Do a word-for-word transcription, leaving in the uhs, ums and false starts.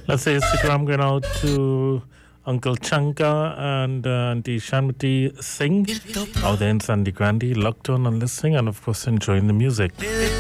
Let's say Instagram going out to Uncle Chanka and uh, Auntie Shanmati Singh out there in Sandy Grandi, locked on and listening, and of course enjoying the music.